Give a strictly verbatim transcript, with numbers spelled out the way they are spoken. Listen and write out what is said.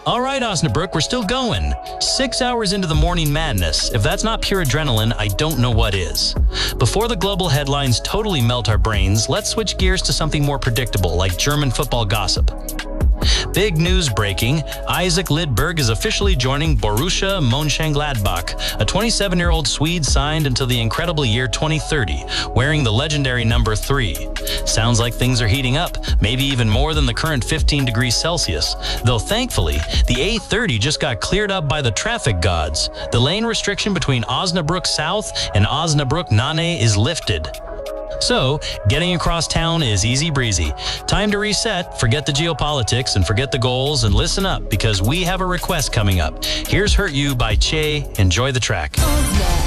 All right, Osnabrück, we're still going. Six hours into the morning madness. If that's not pure adrenaline, I don't know what is. Before the global headlines totally melt our brains, let's switch gears to something more predictable, like German football gossip. Big news breaking, Isaac Lidberg is officially joining Borussia Mönchengladbach. A twenty-seven-year-old Swede signed until the incredible year twenty thirty, wearing the legendary number three. Sounds like things are heating up, maybe even more than the current fifteen degrees Celsius. Though thankfully, the A thirty just got cleared up by the traffic gods. The lane restriction between Osnabrück South and Osnabrück Nane is lifted. So, getting across town is easy breezy. Time to reset, forget the geopolitics, and forget the goals, and listen up, because we have a request coming up. Here's Hurt You by Che. Enjoy the track.